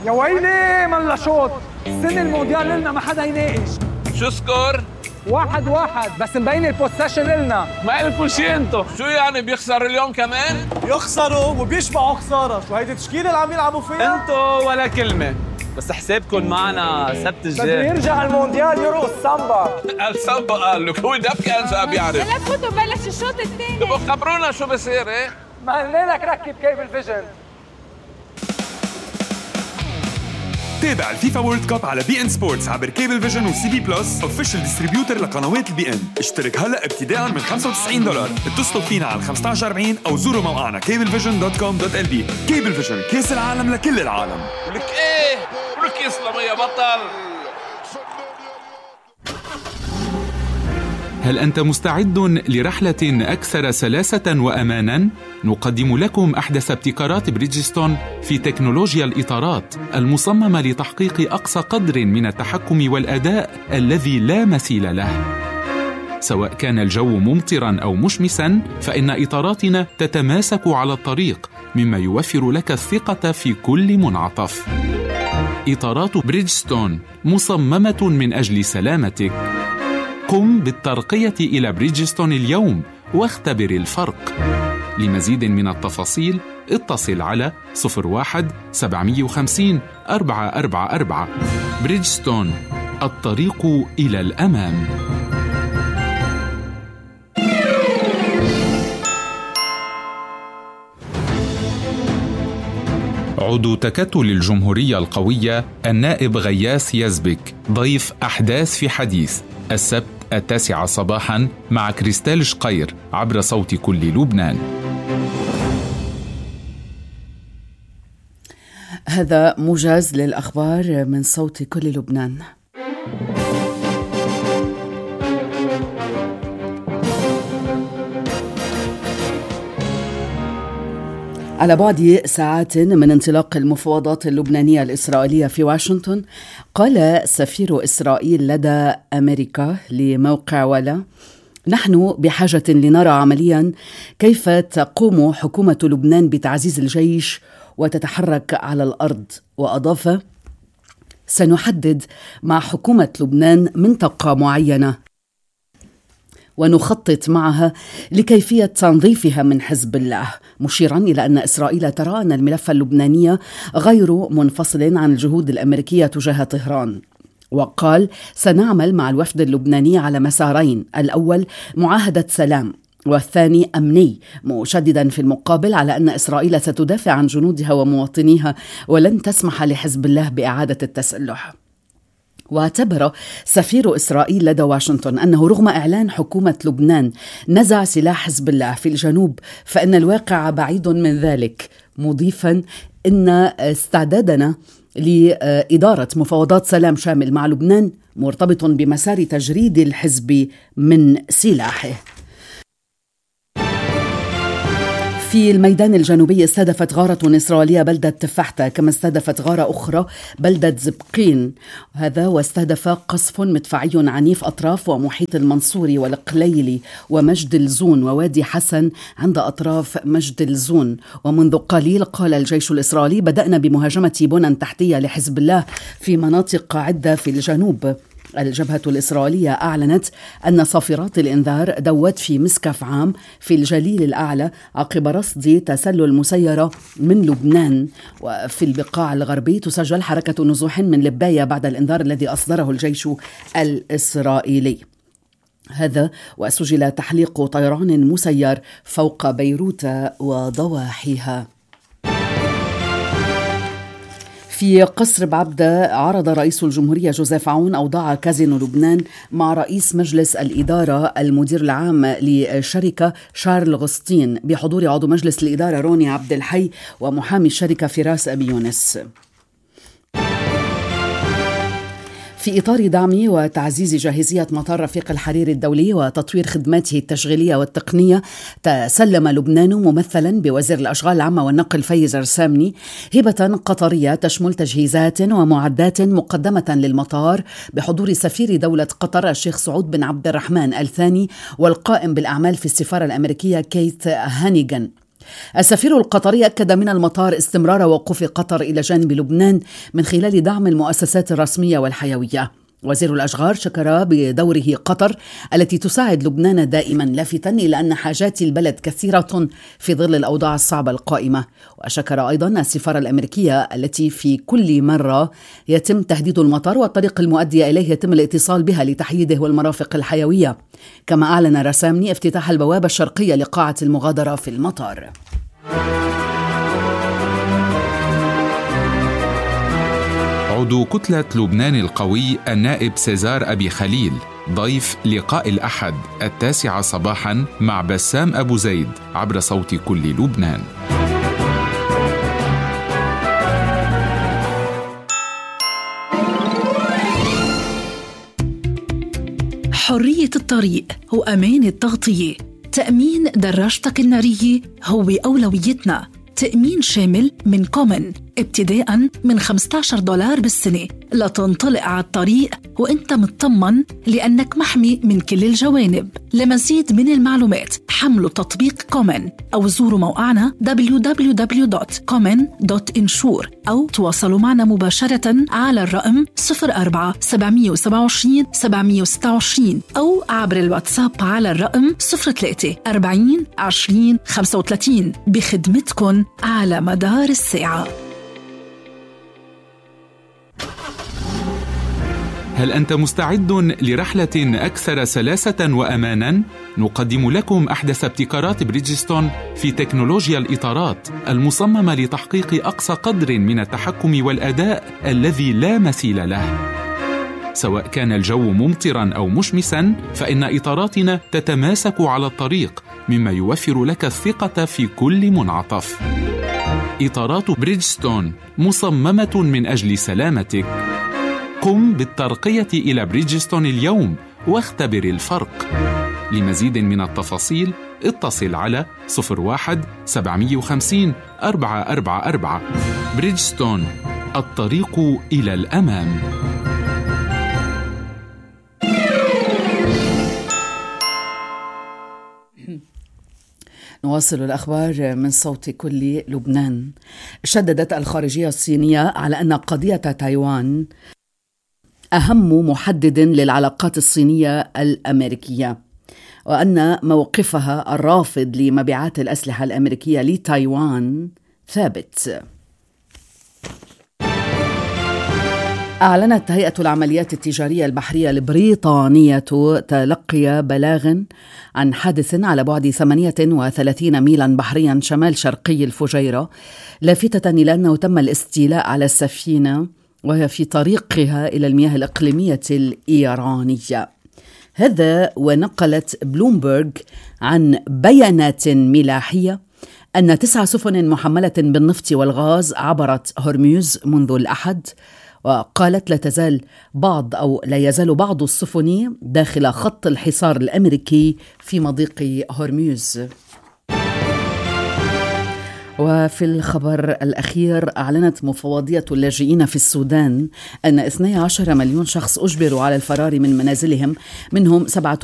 يا ويلي من شوط. السنة المونديال لنا ما حدا يناقش. شو سكور؟ 1-1 بس مبين البوسيشن لنا. ما لكم شي انتو. شو يعني بيخسر اليوم كمان؟ يخسروا وبيشبعوا خسارة. شو هيدي التشكيلة اللي عم يلعبوا فيها؟ انتو ولا كلمة، بس حسابكم معنا سبت الجاي. بده يرجع المونديال يرقص سامبا. السامبا قال لك هو دب كان شو بيعرف. هلا فوتوا بلش الشوط الثاني. تبقوا خبرونا شو بصير. ايه ما قلنا لك ركب كيبل فيجن. تابع الفيفا وورلد كاب على بي ان سبورتس عبر كيبل فيجن وسي بي بلس اوفيشال ديستريبيوتر لقنوات البي ان. اشترك هلا ابتداء من $95. اتصلوا فينا على 1540 او زوروا موقعنا cablevision.com.lb. كيبل فيجن، كاس العالم لكل العالم. ولك ايه ولك يسلم يا بطل. هل أنت مستعد لرحلة أكثر سلاسة وأماناً؟ نقدم لكم أحدث ابتكارات بريدجستون في تكنولوجيا الإطارات المصممة لتحقيق أقصى قدر من التحكم والأداء الذي لا مثيل له. سواء كان الجو ممطراً أو مشمساً، فإن إطاراتنا تتماسك على الطريق، مما يوفر لك الثقة في كل منعطف. إطارات بريدجستون مصممة من أجل سلامتك. قم بالترقية إلى بريدجستون اليوم واختبر الفرق. لمزيد من التفاصيل اتصل على 01-750-444. بريدجستون، الطريق إلى الأمام. عضو تكتل الجمهورية القوية النائب غياث يزبك ضيف أحداث في حديث السبت 9 صباحا مع كريستال شقير عبر صوت كل لبنان. هذا موجز للأخبار من صوت كل لبنان. على بعد ساعات من انطلاق المفاوضات اللبنانية الإسرائيلية في واشنطن، قال سفير إسرائيل لدى أمريكا لموقع ولا: نحن بحاجة لنرى عمليا كيف تقوم حكومة لبنان بتعزيز الجيش وتتحرك على الأرض. وأضاف: سنحدد مع حكومة لبنان منطقة معينة ونخطط معها لكيفية تنظيفها من حزب الله، مشيرا إلى أن إسرائيل ترى أن الملف اللبناني غير منفصل عن الجهود الأمريكية تجاه طهران. وقال: سنعمل مع الوفد اللبناني على مسارين، الأول معاهدة سلام والثاني أمني، مشددا في المقابل على أن إسرائيل ستدافع عن جنودها ومواطنيها ولن تسمح لحزب الله بإعادة التسلح. واعتبر سفير إسرائيل لدى واشنطن أنه رغم إعلان حكومة لبنان نزع سلاح حزب الله في الجنوب، فإن الواقع بعيد من ذلك، مضيفا إن استعدادنا لإدارة مفاوضات سلام شامل مع لبنان مرتبط بمسار تجريد الحزب من سلاحه. في الميدان الجنوبي استهدفت غارة إسرائيلية بلدة تفاحتة، كما استهدفت غارة أخرى بلدة زبقين. هذا واستهدف قصف مدفعي عنيف أطراف ومحيط المنصوري والقليلي ومجد الزون ووادي حسن عند أطراف مجد الزون. ومنذ قليل قال الجيش الإسرائيلي: بدأنا بمهاجمة بنى تحتية لحزب الله في مناطق عدة في الجنوب. الجبهة الإسرائيلية أعلنت أن صافرات الإنذار دوت في مسكف عام في الجليل الأعلى عقب رصد تسلل مسيرة من لبنان. وفي البقاع الغربي تسجل حركة نزوح من لباية بعد الإنذار الذي أصدره الجيش الإسرائيلي. هذا وسجل تحليق طيران مسير فوق بيروت وضواحيها. في قصر بعبدة عرض رئيس الجمهورية جوزيف عون أوضاع كازينو لبنان مع رئيس مجلس الإدارة المدير العام للشركة شارل غسطين بحضور عضو مجلس الإدارة روني عبد الحي ومحامي الشركة فراس أبي يونس. في إطار دعم وتعزيز جاهزية مطار رفيق الحريري الدولي وتطوير خدماته التشغيلية والتقنية، تسلم لبنان ممثلا بوزير الأشغال العامة والنقل فايز رسامني هبة قطرية تشمل تجهيزات ومعدات مقدمة للمطار بحضور سفير دولة قطر الشيخ سعود بن عبد الرحمن الثاني والقائم بالأعمال في السفارة الأمريكية كيت هانيغان. السفير القطري أكد من المطار استمرار وقوف قطر إلى جانب لبنان من خلال دعم المؤسسات الرسمية والحيوية. وزير الأشغار شكر بدوره قطر التي تساعد لبنان دائما، لافتا إلى أن حاجات البلد كثيرة في ظل الأوضاع الصعبة القائمة. وشكر أيضا السفارة الأمريكية التي في كل مرة يتم تهديد المطار والطريق المؤدي إليه يتم الاتصال بها لتحييده والمرافق الحيوية. كما أعلن رسامني افتتاح البوابة الشرقية لقاعة المغادرة في المطار. عضو كتلة لبنان القوي النائب سيزار أبي خليل ضيف لقاء الأحد 9 صباحاً مع بسام أبو زيد عبر صوت كل لبنان. حرية الطريق هو أمان التغطية. تأمين دراجتك النارية هو أولويتنا. تأمين شامل من كومن ابتداءً من $15 بالسنة لتنطلق على الطريق وإنت مطمن لأنك محمي من كل الجوانب. لمزيد من المعلومات حملوا تطبيق كومن أو زوروا موقعنا www.common.insure أو تواصلوا معنا مباشرة على الرقم 04-727-726 أو عبر الواتساب على الرقم 03-40-20-35 بخدمتكن على مدار الساعة. هل أنت مستعد لرحلة أكثر سلاسة وأماناً؟ نقدم لكم أحدث ابتكارات بريدجستون في تكنولوجيا الإطارات المصممة لتحقيق أقصى قدر من التحكم والأداء الذي لا مثيل له. سواء كان الجو ممطراً أو مشمساً، فإن إطاراتنا تتماسك على الطريق، مما يوفر لك الثقة في كل منعطف. إطارات بريدجستون مصممة من أجل سلامتك. قم بالترقية إلى بريدجستون اليوم واختبر الفرق. لمزيد من التفاصيل اتصل على 01-750-444. بريدجستون، الطريق إلى الأمام. نواصل الأخبار من صوت كل لبنان. شددت الخارجية الصينية على أن قضية تايوان أهم محدد للعلاقات الصينية الأمريكية، وأن موقفها الرافض لمبيعات الأسلحة الأمريكية لتايوان ثابت. أعلنت هيئة العمليات التجارية البحرية البريطانية تلقي بلاغ عن حادث على بعد 38 ميلا بحريا شمال شرقي الفجيرة، لافتة إلى أنه تم الاستيلاء على السفينة وهي في طريقها إلى المياه الإقليمية الإيرانية. هذا ونقلت بلومبرغ عن بيانات ملاحية أن 9 سفن محملة بالنفط والغاز عبرت هرموز منذ الأحد، وقالت لا يزال بعض السفن داخل خط الحصار الأمريكي في مضيق هرموز. وفي الخبر الأخير، أعلنت مفوضية اللاجئين في السودان أن 12 مليون شخص أجبروا على الفرار من منازلهم، منهم 7